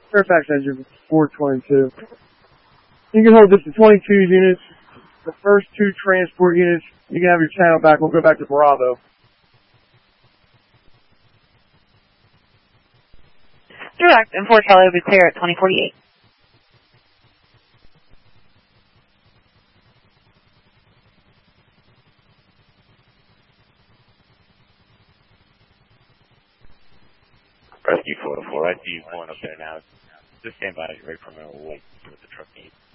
Fairfax engine 422. You can hold this to 22 units. The first 2 transport units, you can have your channel back. We'll go back to Bravo. Direct and 4 Charlie will be clear at 2048. Rescue 404, I see one up there now. Just stand by, ready for a minute. We'll wait with the truck need.